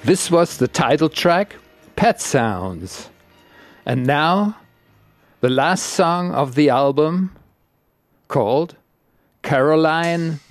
This was the title track, Pet Sounds. And now, the last song of the album, called Caroline